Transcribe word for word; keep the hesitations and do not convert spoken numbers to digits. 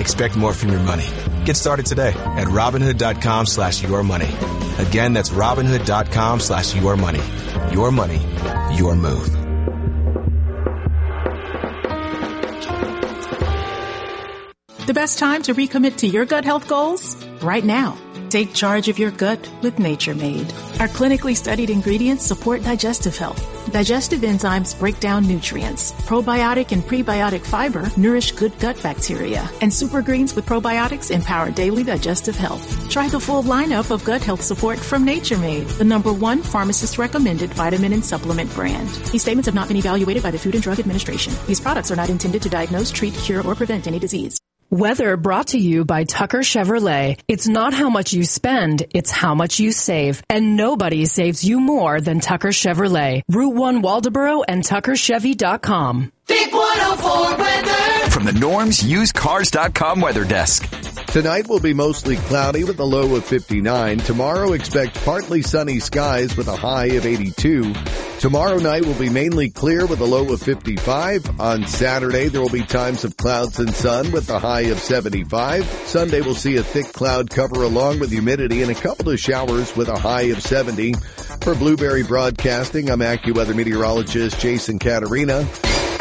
expect more from your money. Get started today at Robinhood.com slash your money. Again, that's Robinhood.com slash your money. Your money, your move. The best time to recommit to your gut health goals? Right now. Take charge of your gut with Nature Made. Our clinically studied ingredients support digestive health. Digestive enzymes break down nutrients. Probiotic and prebiotic fiber nourish good gut bacteria. And super greens with probiotics empower daily digestive health. Try the full lineup of gut health support from Nature Made, the number one pharmacist-recommended vitamin and supplement brand. These statements have not been evaluated by the Food and Drug Administration. These products are not intended to diagnose, treat, cure, or prevent any disease. Weather brought to you by Tucker Chevrolet. It's not how much you spend, it's how much you save. And nobody saves you more than Tucker Chevrolet. Route one Waldoboro and Tucker Chevy dot com. Big one oh four weather. From the Norm's Used Cars dot com weather desk. Tonight will be mostly cloudy with a low of fifty-nine. Tomorrow expect partly sunny skies with a high of eighty-two. Tomorrow night will be mainly clear with a low of fifty-five. On Saturday, there will be times of clouds and sun with a high of seventy-five. Sunday will see a thick cloud cover along with humidity and a couple of showers with a high of seventy. For Blueberry Broadcasting, I'm AccuWeather meteorologist Jason Caterina.